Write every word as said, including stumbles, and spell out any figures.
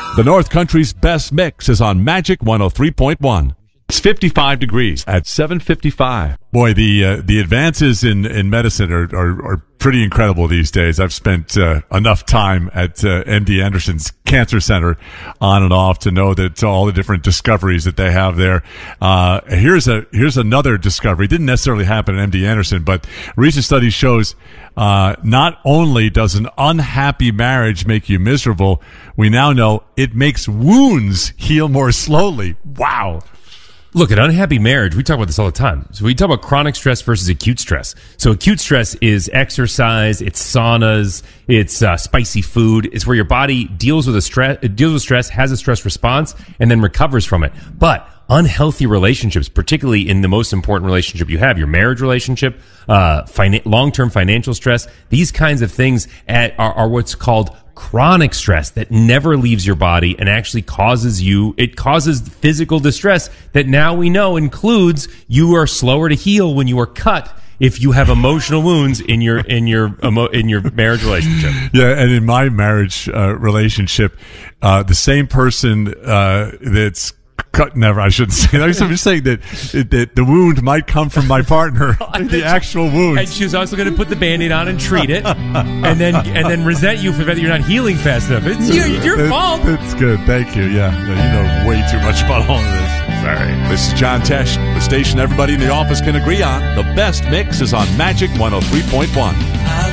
The North Country's best mix is on Magic one oh three point one. It's fifty-five degrees at seven fifty-five. Boy, the uh, the advances in, in medicine are, are, are pretty incredible these days. I've spent uh, enough time at uh, M D Anderson's Cancer Center on and off to know that all the different discoveries that they have there. Uh, here's a here's another discovery. It didn't necessarily happen at M D Anderson, but recent study shows uh, not only does an unhappy marriage make you miserable, we now know it makes wounds heal more slowly. Wow. Look, an unhappy marriage, we talk about this all the time. So we talk about chronic stress versus acute stress. So acute stress is exercise, it's saunas, it's uh, spicy food. It's where your body deals with a stress, deals with stress, has a stress response, and then recovers from it. But unhealthy relationships, particularly in the most important relationship you have, your marriage relationship, uh, fin- long-term financial stress, these kinds of things at, are, are what's called chronic stress that never leaves your body and actually causes you, it causes physical distress that now we know includes you are slower to heal when you are cut if you have emotional wounds in your in your emo, in your marriage relationship. Yeah, and in my marriage uh, relationship, uh, the same person uh, that's cut, never, I shouldn't say that. I'm just saying that, that the wound might come from my partner, the actual wound. And she was also going to put the Band-Aid on and treat it, and then and then resent you for that you're not healing fast enough. It's your, your it, fault. It's good. Thank you. Yeah, you know way too much about all of this. Sorry. This is John Tesh, the station everybody in the office can agree on. The best mix is on Magic one oh three point one.